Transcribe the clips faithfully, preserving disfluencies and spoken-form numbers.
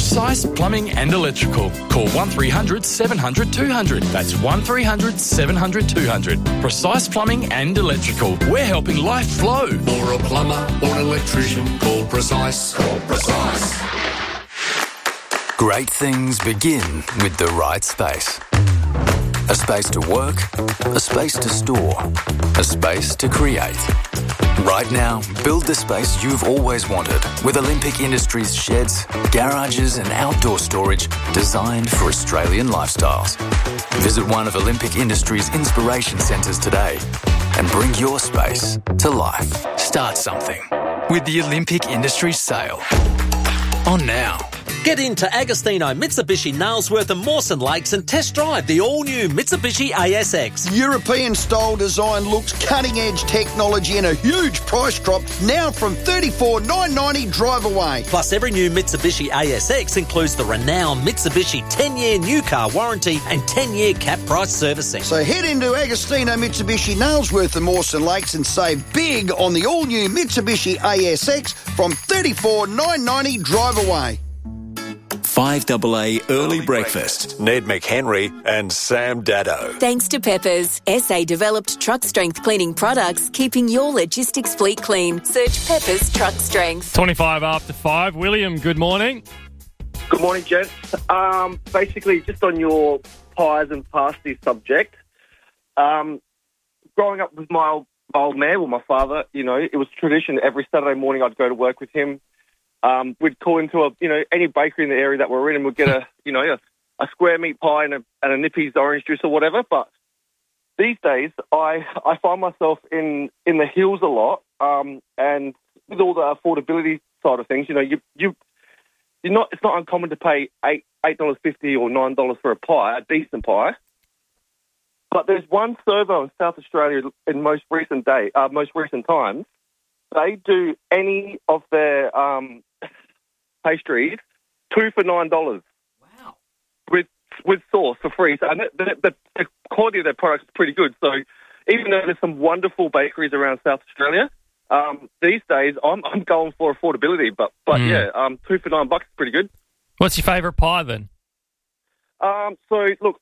Precise Plumbing and Electrical. Call one three hundred seven hundred two hundred. That's one three hundred seven hundred two hundred. Precise Plumbing and Electrical. We're helping life flow. For a plumber or an electrician, call Precise. Call Precise. Great things begin with the right space. A space to work, a space to store, a space to create. Right now, build the space you've always wanted with Olympic Industries sheds, garages and outdoor storage designed for Australian lifestyles. Visit one of Olympic Industries' inspiration centres today and bring your space to life. Start something with the Olympic Industries sale. On now. Get into Agostino Mitsubishi Nailsworth and Mawson Lakes and test drive the all-new Mitsubishi A S X. European-style design looks, cutting-edge technology and a huge price drop now from thirty-four thousand nine hundred ninety dollars drive away. Plus, every new Mitsubishi A S X includes the renowned Mitsubishi ten-year new car warranty and ten-year cap price servicing. So head into Agostino Mitsubishi Nailsworth and Mawson Lakes and save big on the all-new Mitsubishi A S X from thirty-four thousand nine hundred ninety dollars drive away. five A A Early Breakfast. Ned McHenry and Sam Daddo. Thanks to Peppers, S A developed truck strength cleaning products, keeping your logistics fleet clean. Search Peppers Truck Strength. twenty-five after five. William, good morning. Good morning, gents. Um, basically, just on your pies and pasty subject, um, growing up with my old, my old man, well, my father, you know, it was tradition every Saturday morning I'd go to work with him. Um, we'd call into a, you know, any bakery in the area that we're in and we'd get a, you know, a, a square meat pie and a, and a Nippy's orange juice or whatever. But these days, I, I find myself in, in the hills a lot. Um, and with all the affordability side of things, you know, you, you, you're not, it's not uncommon to pay eight, eight dollars fifty or nine dollars for a pie, a decent pie. But there's one servo in South Australia in most recent day, uh, most recent times. They do any of their um, pastries two for nine dollars. Wow! With with sauce for free. So and the, the, the quality of their products is pretty good. So even though there's some wonderful bakeries around South Australia, um, these days I'm I'm going for affordability. But but mm. yeah, um, two for nine bucks is pretty good. What's your favourite pie then? Um, so look,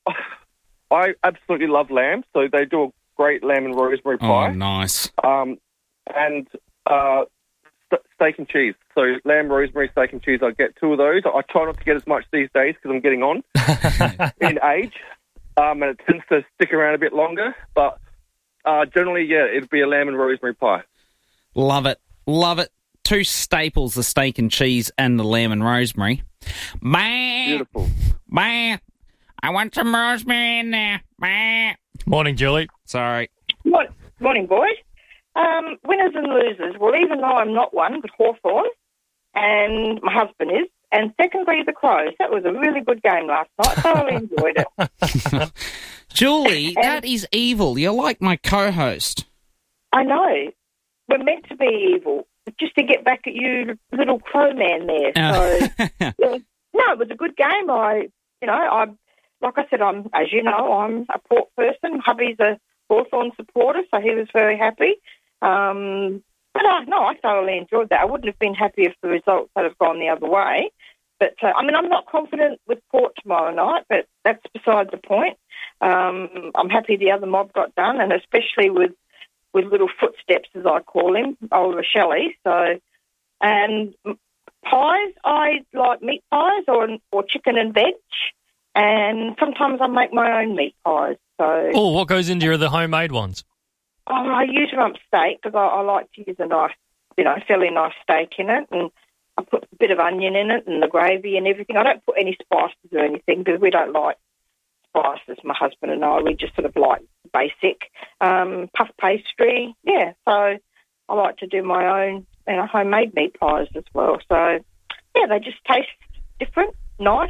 I absolutely love lamb. So they do a great lamb and rosemary pie. Oh, nice. Um, and Uh, st- steak and cheese. So lamb, rosemary, steak and cheese. I get two of those. I try not to get as much these days because I'm getting on in age, um, and it tends to stick around a bit longer. But uh, generally, yeah, it'd be a lamb and rosemary pie. Love it. Love it. Two staples, the steak and cheese and the lamb and rosemary. Man, Beautiful. Man, I want some rosemary in there. Man. Morning, Julie. Sorry. What? Morning, boys. Um, winners and losers. Well, even though I'm not one, but Hawthorn, and my husband is, and secondly, the Crows. That was a really good game last night. Thoroughly enjoyed it. Julie, that is evil. You're like my co-host. I know. We're meant to be evil, but just to get back at you, little crow man there. So, Uh. yeah. No, it was a good game. I, you know, I, like I said, I'm, as you know, I'm a Port person. Hubby's a Hawthorn supporter, so he was very happy. Um, but uh, no, I thoroughly enjoyed that. I wouldn't have been happy if the results had have gone the other way. But, uh, I mean, I'm not confident with Port tomorrow night, but that's beside the point. Um, I'm happy the other mob got done, and especially with, with little footsteps, as I call him, old Shelley. So, and pies, I like meat pies or, or chicken and veg, and sometimes I make my own meat pies. So, oh, what goes into your the homemade ones? Oh, I use rump steak because I, I like to use a nice, you know, fairly nice steak in it, and I put a bit of onion in it and the gravy and everything. I don't put any spices or anything because we don't like spices, my husband and I. We just sort of like basic um, puff pastry. Yeah, so I like to do my own, you know, homemade meat pies as well. So, yeah, they just taste different, nice.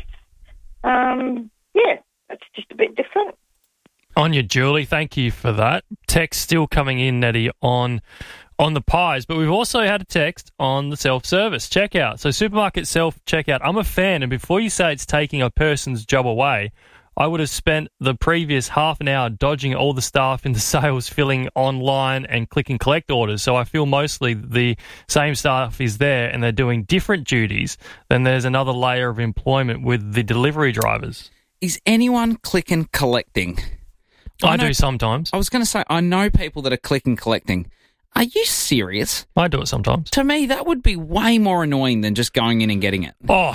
Um, yeah, it's just a bit different. On you, Julie. Thank you for that. Text still coming in, Nettie, on on the pies, but we've also had a text on the self-service checkout. So supermarket self-checkout, I'm a fan, and before you say it's taking a person's job away, I would have spent the previous half an hour dodging all the staff in the sales filling online and click and collect orders. So I feel mostly the same staff is there and they're doing different duties. Then there's another layer of employment with the delivery drivers. Is anyone click and collecting? I, I know, do sometimes. I was going to say, I know people that are click and collecting. Are you serious? I do it sometimes. To me, that would be way more annoying than just going in and getting it. Oh,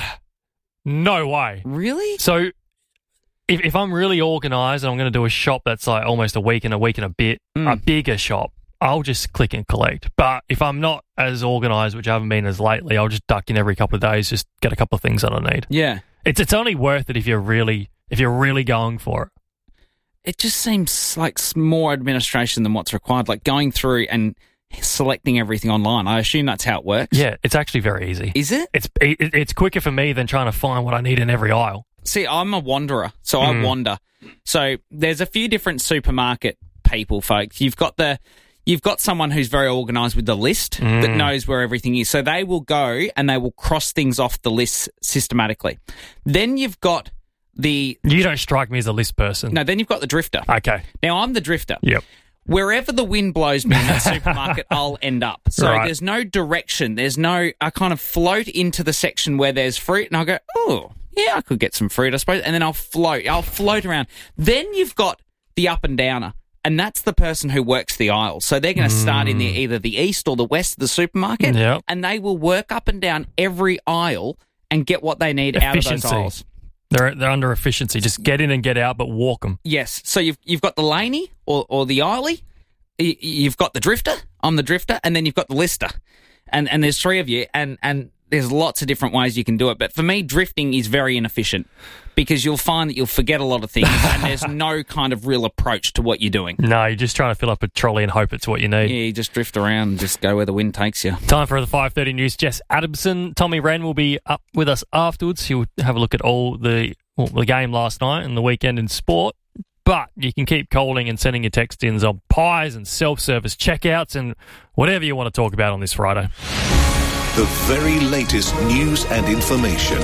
no way. Really? So if, if I'm really organised and I'm going to do a shop that's like almost a week and a week and a bit, Mm. a bigger shop, I'll just click and collect. But if I'm not as organised, which I haven't been as lately, I'll just duck in every couple of days, just get a couple of things that I need. Yeah. It's it's only worth it if you're really if you're really going for it. It just seems like more administration than what's required, like going through and selecting everything online. I assume that's how it works. Yeah, it's actually very easy. Is it? It's it, it's quicker for me than trying to find what I need in every aisle. See, I'm a wanderer, so Mm. I wander. So there's a few different supermarket people, folks. You've got the you've got someone who's very organised with the list Mm. that knows where everything is. So they will go and they will cross things off the list systematically. Then you've got the... You don't strike me as a list person. No, then you've got the drifter. Okay. Now, I'm the drifter. Yep. Wherever the wind blows me in that supermarket, I'll end up. So Right. there's no direction. There's no... I kind of float into the section where there's fruit and I'll go, oh, yeah, I could get some fruit, I suppose. And then I'll float. I'll float around. Then you've got the up and downer. And that's the person who works the aisle. So they're going to start in the, either the east or the west of the supermarket. Yep. And they will work up and down every aisle and get what they need out of those Efficiency. aisles. They're they're under efficiency. Just get in and get out, but walk them. Yes. So you've you've got the laney or, or the aislie. Y- You've got the drifter. I'm the drifter. And then you've got the lister. And and there's three of you. And, and there's lots of different ways you can do it. But for me, drifting is very inefficient because you'll find that you'll forget a lot of things and there's no kind of real approach to what you're doing. No, you're just trying to fill up a trolley and hope it's what you need. Yeah, you just drift around and just go where the wind takes you. Time for the five thirty news. Jess Adamson, Tommy Wren will be up with us afterwards. He'll have a look at all the well, the game last night and the weekend in sport. But you can keep calling and sending your text-ins on pies and self-service checkouts and whatever you want to talk about on this Friday. The very latest news and information.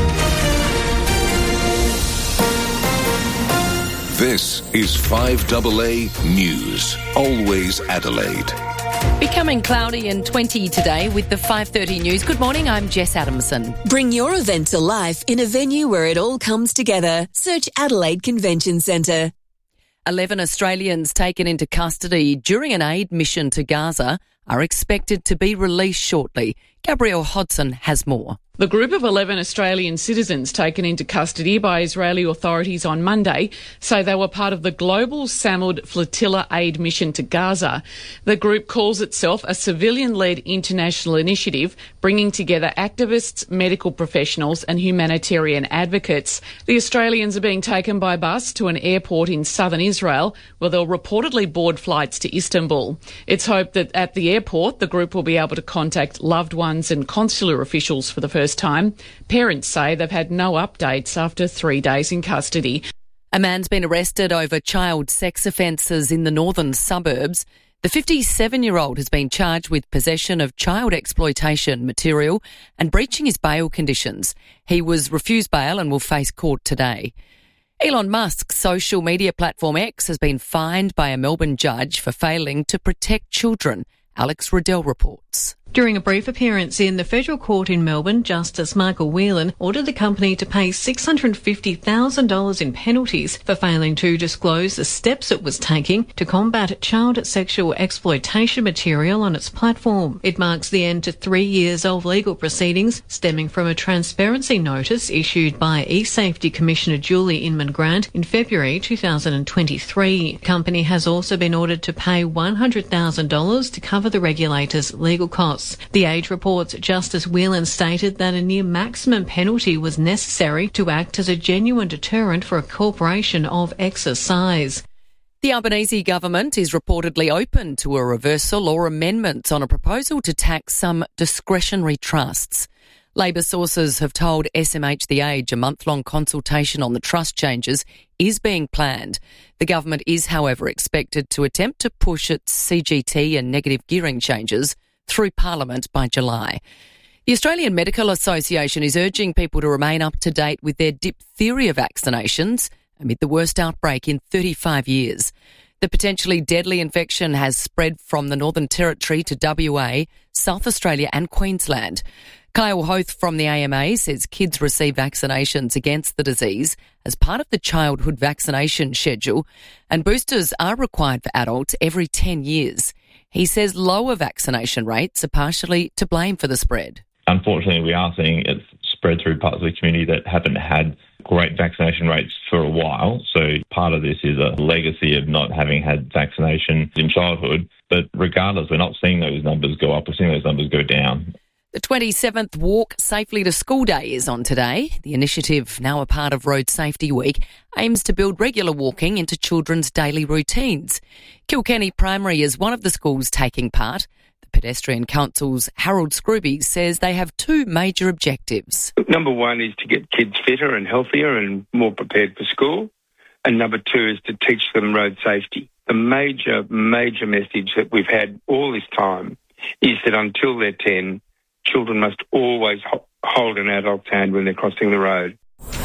This is five A A News. Always Adelaide. Becoming cloudy and twenty today with the five thirty news. Good morning, I'm Jess Adamson. Bring your event to life in a venue where it all comes together. Search Adelaide Convention Centre. eleven Australians taken into custody during an aid mission to Gaza are expected to be released shortly. Gabrielle Hodson has more. The group of eleven Australian citizens taken into custody by Israeli authorities on Monday say they were part of the global Samud Flotilla aid mission to Gaza. The group calls itself a civilian-led international initiative bringing together activists, medical professionals and humanitarian advocates. The Australians are being taken by bus to an airport in southern Israel where they'll reportedly board flights to Istanbul. It's hoped that at the airport the group will be able to contact loved ones and consular officials for the first time. Parents say they've had no updates after three days in custody. A man's been arrested over child sex offences in the northern suburbs. The fifty-seven-year-old has been charged with possession of child exploitation material and breaching his bail conditions. He was refused bail and will face court today. Elon Musk's social media platform X has been fined by a Melbourne judge for failing to protect children. Alex Riddell reports. During a brief appearance in the federal court in Melbourne, Justice Michael Whelan ordered the company to pay six hundred fifty thousand dollars in penalties for failing to disclose the steps it was taking to combat child sexual exploitation material on its platform. It marks the end to three years of legal proceedings stemming from a transparency notice issued by e-Safety Commissioner Julie Inman-Grant in February two thousand twenty-three. The company has also been ordered to pay one hundred thousand dollars to cover the regulator's legal costs. The Age reports Justice Whelan stated that a near maximum penalty was necessary to act as a genuine deterrent for a corporation of X's size. The Albanese government is reportedly open to a reversal or amendment on a proposal to tax some discretionary trusts. Labor sources have told S M H The Age a month-long consultation on the trust changes is being planned. The government is, however, expected to attempt to push its C G T and negative gearing changes through Parliament by July. The Australian Medical Association is urging people to remain up to date with their diphtheria vaccinations amid the worst outbreak in thirty-five years. The potentially deadly infection has spread from the Northern Territory to W A, South Australia and Queensland. Kyle Hoth from the A M A says kids receive vaccinations against the disease as part of the childhood vaccination schedule, and boosters are required for adults every ten years. He says lower vaccination rates are partially to blame for the spread. Unfortunately, we are seeing it spread through parts of the community that haven't had great vaccination rates for a while. So part of this is a legacy of not having had vaccination in childhood. But regardless, we're not seeing those numbers go up. We're seeing those numbers go down. The twenty-seventh Walk Safely to School Day is on today. The initiative, now a part of Road Safety Week, aims to build regular walking into children's daily routines. Kilkenny Primary is one of the schools taking part. The Pedestrian Council's Harold Scrooby says they have two major objectives. Number one is to get kids fitter and healthier and more prepared for school. And number two is to teach them road safety. The major, major message that we've had all this time is that until they're ten, children must always ho- hold an adult's hand when they're crossing the road.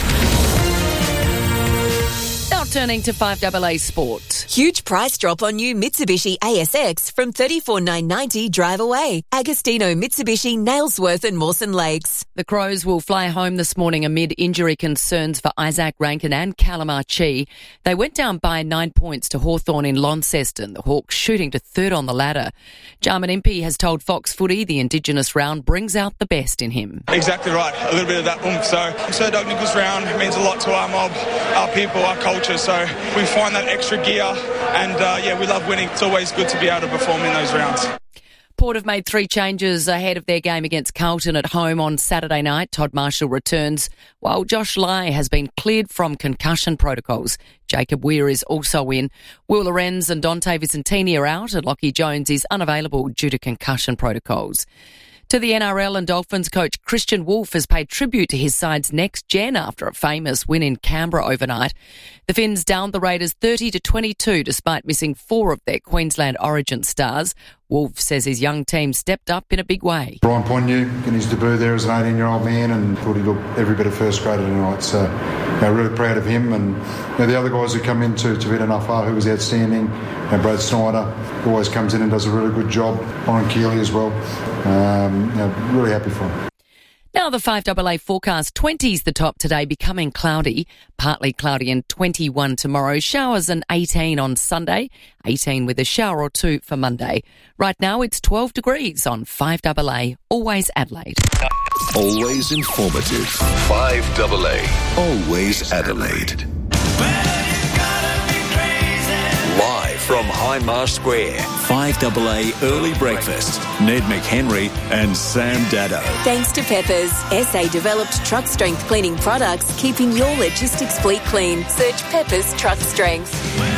Now turning to five A A Sport. Huge price drop on new Mitsubishi A S X from thirty-four thousand nine hundred ninety dollars drive away. Agostino, Mitsubishi, Nailsworth and Mawson Lakes. The Crows will fly home this morning amid injury concerns for Isaac Rankin and Callum Archie. They went down by nine points to Hawthorn in Launceston, the Hawks shooting to third on the ladder. Jarman Impey has told Fox Footy the Indigenous round brings out the best in him. Exactly right, a little bit of that oomph. So, so Doug Nicholls round means a lot to our mob, our people, our culture. So we find that extra gear and uh, yeah, we love winning. It's always good to be able to perform in those rounds. Port have made three changes ahead of their game against Carlton at home on Saturday night. Todd Marshall returns, while Josh Lai has been cleared from concussion protocols. Jacob Weir is also in. Will Lorenz and Dante Vicentini are out, and Lockie Jones is unavailable due to concussion protocols. To the N R L, and Dolphins coach Christian Wolf has paid tribute to his side's next gen after a famous win in Canberra overnight. The Finns downed the Raiders thirty to twenty-two despite missing four of their Queensland Origin stars. Wolf says his young team stepped up in a big way. Brian Poigneux in his debut there as an eighteen-year-old man, and thought he looked every bit of first grader tonight. So, you know, really proud of him. And you know, the other guys who come in to Tavita Nafar, who was outstanding. You know, Brad Snyder always comes in and does a really good job. Oren Keeley as well. Um, you know, really happy for him. Now the five A A forecast. twenty's the top today, becoming cloudy. Partly cloudy and twenty-one tomorrow. Showers and eighteen on Sunday. eighteen with a shower or two for Monday. Right now it's twelve degrees on five A A. Always Adelaide. Always informative. five A A. Always Adelaide. Live from Hindmarsh Square. five A A Early Breakfast. Ned McHenry and Sam Dado. Thanks to Peppers, S A-developed truck strength cleaning products, keeping your logistics fleet clean. Search Peppers Truck Strength.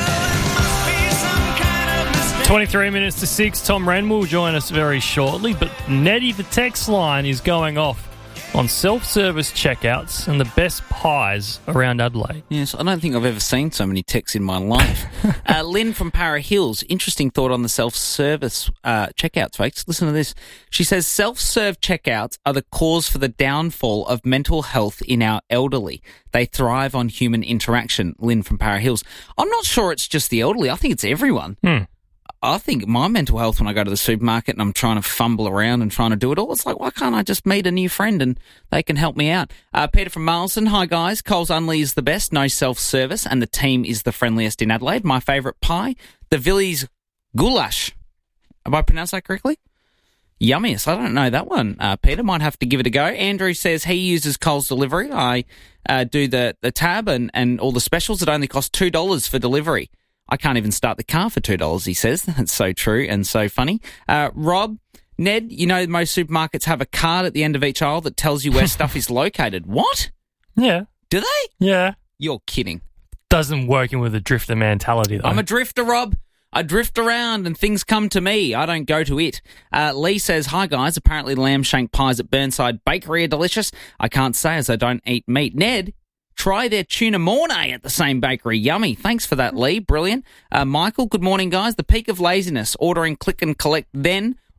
twenty-three minutes to six. Tom Wren will join us very shortly, but Neddy, the text line, is going off on self-service checkouts and the best pies around Adelaide. Yes, I don't think I've ever seen so many texts in my life. uh, Lynn from Para Hills, interesting thought on the self-service uh, checkouts, folks. Listen to this. She says self-serve checkouts are the cause for the downfall of mental health in our elderly. They thrive on human interaction. Lynn from Para Hills. I'm not sure it's just the elderly. I think it's everyone. Hmm. I think my mental health when I go to the supermarket and I'm trying to fumble around and trying to do it all, it's like, why can't I just meet a new friend and they can help me out? Uh, Peter from Marlson, hi guys. Coles Unley is the best, no self-service, and the team is the friendliest in Adelaide. My favourite pie, the Villiers goulash. Have I pronounced that correctly? Yummiest. I don't know that one. Uh, Peter might have to give it a go. Andrew says he uses Coles Delivery. I uh, do the, the tab and, and all the specials. It only costs two dollars for delivery. I can't even start the car for two dollars, he says. That's so true and so funny. Uh, Rob, Ned, you know most supermarkets have a card at the end of each aisle that tells you where stuff is located. What? Yeah. Do they? Yeah. You're kidding. Doesn't work in with a drifter mentality, though. I'm a drifter, Rob. I drift around and things come to me. I don't go to it. Uh, Lee says, hi guys, apparently the lamb shank pies at Burnside Bakery are delicious. I can't say as I don't eat meat. Ned, try their tuna mornay at the same bakery. Yummy. Thanks for that, Lee. Brilliant. Uh, Michael, good morning, guys. The peak of laziness, ordering click and collect, then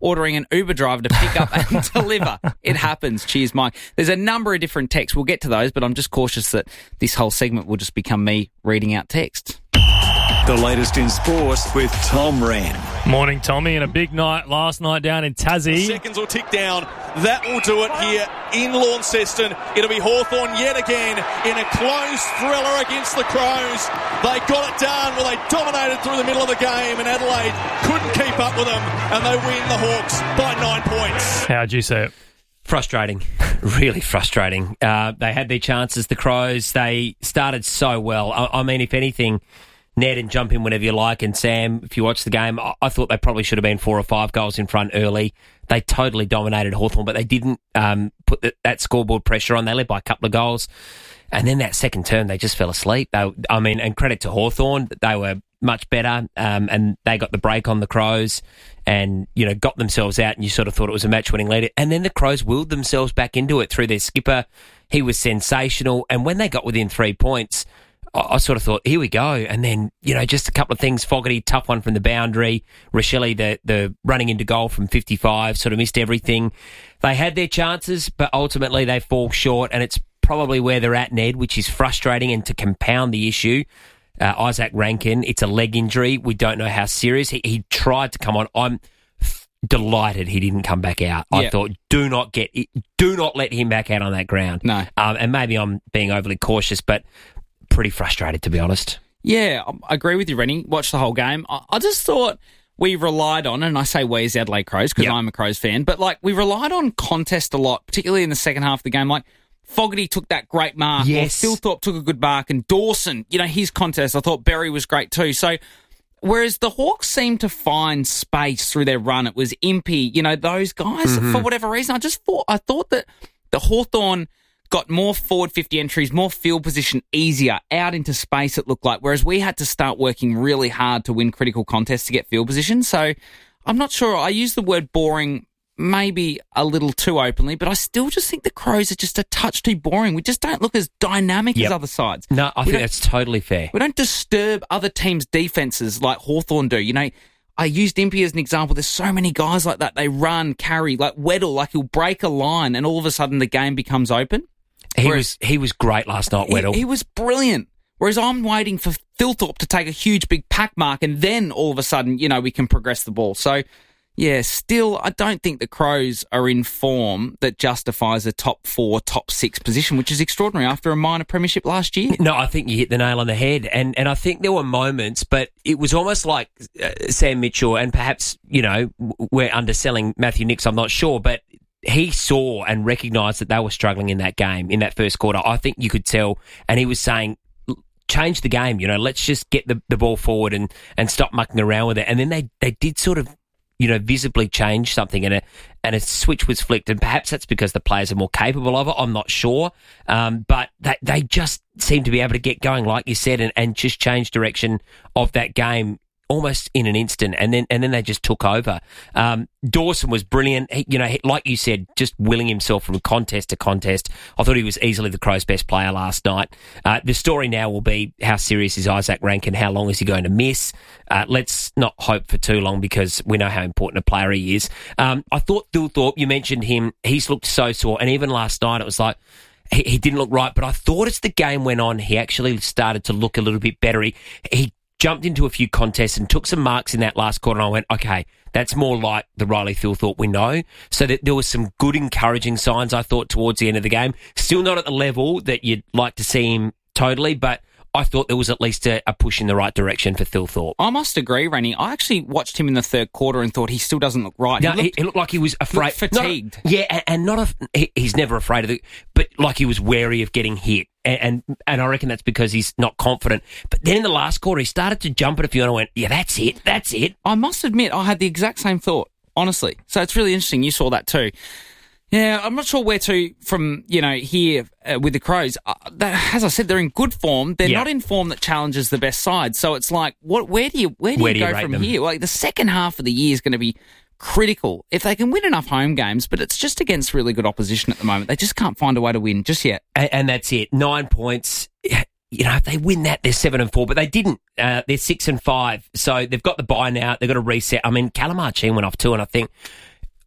ordering an Uber driver to pick up and deliver. It happens. Cheers, Mike. There's a number of different texts. We'll get to those, but I'm just cautious that this whole segment will just become me reading out text. The latest in sport with Tom Wren. Morning, Tommy, and a big night last night down in Tassie. Seconds will tick down. That will do it here in Launceston. It'll be Hawthorn yet again in a close thriller against the Crows. They got it done. Well, they dominated through the middle of the game, and Adelaide couldn't keep up with them, and they win the Hawks by nine points. How'd you say it? Frustrating. Really frustrating. Uh, they had their chances, the Crows. They started so well. I, I mean, if anything, Ned, and jump in whenever you like, and Sam, if you watch the game, I, I thought they probably should have been four or five goals in front early. They totally dominated Hawthorn, but they didn't um, put the, that scoreboard pressure on. They led by a couple of goals. And then that second term, they just fell asleep. They, I mean, and credit to Hawthorn, they were much better, um, and they got the break on the Crows and, you know, got themselves out, and you sort of thought it was a match-winning lead. And then the Crows willed themselves back into it through their skipper. He was sensational. And when they got within three points, I sort of thought, here we go. And then, you know, just a couple of things. Fogarty, tough one from the boundary. Rochelle, the, the running into goal from fifty-five, sort of missed everything. They had their chances, but ultimately they fall short, and it's probably where they're at, Ned, which is frustrating. And to compound the issue, uh, Isaac Rankin, it's a leg injury. We don't know how serious. He, he tried to come on. I'm f- delighted he didn't come back out. I Yep. thought, do not get, do not let him back out on that ground. No. Um, and maybe I'm being overly cautious, but pretty frustrated, to be honest. Yeah, I agree with you, Rennie. Watched the whole game. I, I just thought we relied on, and I say we as Adelaide Crows because Yep. I'm a Crows fan, but like we relied on contest a lot, particularly in the second half of the game. Like Fogarty took that great mark, Yes. or Philthorpe took a good mark, and Dawson, you know, his contest, I thought Berry was great too. So whereas the Hawks seemed to find space through their run, it was Impey, you know, those guys, Mhm. for whatever reason, I just thought, I thought that the Hawthorn got more forward fifty entries, more field position easier, out into space it looked like, whereas we had to start working really hard to win critical contests to get field position. So I'm not sure. I use the word boring maybe a little too openly, but I still just think the Crows are just a touch too boring. We just don't look as dynamic Yep. as other sides. No, I We think don't- that's totally fair. We don't disturb other teams' defences like Hawthorn do. You know, I used Impey as an example. There's so many guys like that. They run, carry, like Weddle, like he'll break a line and all of a sudden the game becomes open. He Whereas- was he was great last night, Weddle. He, he was brilliant. Whereas I'm waiting for Philthorpe to take a huge big pack mark and then all of a sudden, you know, we can progress the ball. So, yeah, still, I don't think the Crows are in form that justifies a top four, top six position, which is extraordinary after a minor premiership last year. No, I think you hit the nail on the head. And and I think there were moments, but it was almost like uh, Sam Mitchell, and perhaps, you know, w- we're underselling Matthew Nicks, I'm not sure, but he saw and recognised that they were struggling in that game, in that first quarter. I think you could tell, and he was saying, change the game, you know, let's just get the, the ball forward and, and stop mucking around with it. And then they, they did sort of, you know, visibly change something, and a, and a switch was flicked, and perhaps that's because the players are more capable of it, I'm not sure. Um, but they, they just seem to be able to get going, like you said, and, and just change direction of that game almost in an instant, and then and then they just took over. Um, Dawson was brilliant. He, you know, he, like you said, just willing himself from contest to contest. I thought he was easily the Crows' best player last night. Uh, the story now will be how serious is Isaac Rankin? How long is he going to miss? Uh, let's not hope for too long because we know how important a player he is. Um, I thought Philthorpe, you mentioned him, he's looked so sore, and even last night it was like, he, he didn't look right, but I thought as the game went on, he actually started to look a little bit better. He, he jumped into a few contests and took some marks in that last quarter, and I went, okay, that's more like the Riley Philthorpe we know. So that there was some good encouraging signs, I thought, towards the end of the game. Still not at the level that you'd like to see him totally, but I thought there was at least a, a push in the right direction for Philthorpe. I must agree, Rennie. I actually watched him in the third quarter and thought he still doesn't look right. No, he, looked, he, he looked like he was afraid. looked fatigued. Not, yeah, and, and not a, he, he's never afraid of it, but like he was wary of getting hit. And, and and I reckon that's because he's not confident. But then in the last quarter, he started to jump at a few, and I went, yeah, that's it, that's it. I must admit, I had the exact same thought, honestly. So it's really interesting. You saw that too. Yeah, I'm not sure where to from, you know, here uh, with the Crows. Uh, that, as I said, they're in good form. They're Yeah. not in form that challenges the best side. So it's like, what? Where do you where do Where you do you go rate from them? here? Like the second half of the year is going to be critical if they can win enough home games, but it's just against really good opposition at the moment. They just can't find a way to win just yet. And, and that's it. Nine points. You know, if they win that, they're seven and four, but they didn't. Uh, they're six and five. So they've got the bye now. They've got to reset. I mean, Calamarchine went off too, and I think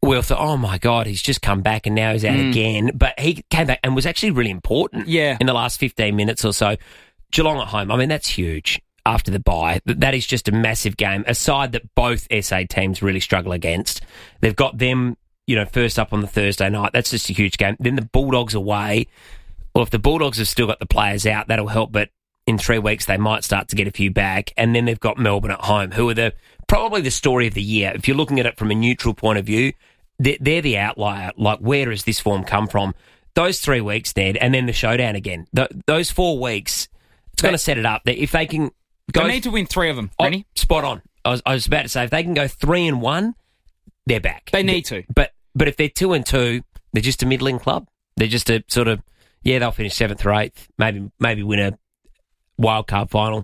we all thought, oh my God, he's just come back and now he's out Mm. again. But he came back and was actually really important Yeah. in the last fifteen minutes or so. Geelong at home, I mean, that's huge after the bye. Th- That is just a massive game, a side that both S A teams really struggle against. They've got them, you know, first up on the Thursday night. That's just a huge game. Then the Bulldogs away. Well, if the Bulldogs have still got the players out, that'll help, but in three weeks they might start to get a few back. And then they've got Melbourne at home, who are the probably the story of the year. If you're looking at it from a neutral point of view, they're, they're the outlier. Like, where does this form come from? Those three weeks, Ned, and then the showdown again. Th- those four weeks, it's going to set it up. That if they can go... They need to win three of them, Oh, Rennie. spot on. I was, I was about to say, if they can go three and one, they're back. They need to. But but if they're two and two, they're just a middling club. They're just a sort of, yeah, they'll finish seventh or eighth, maybe maybe win a wild card final.